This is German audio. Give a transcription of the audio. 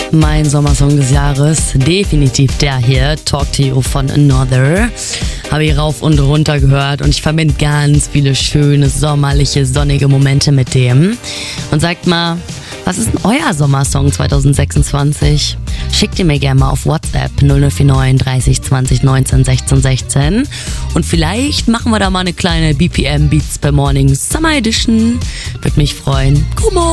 Mein Sommersong des Jahres, definitiv der hier, Talk to You von Another. Habe ich rauf und runter gehört und ich verbinde ganz viele schöne, sommerliche, sonnige Momente mit dem. Und sagt mal, was ist denn euer Sommersong 2026? Schickt ihr mir gerne mal auf WhatsApp 0049 30 20 19 16 16. Und vielleicht machen wir da mal eine kleine BPM Beats per Morning Summer Edition. Würde mich freuen. Come on!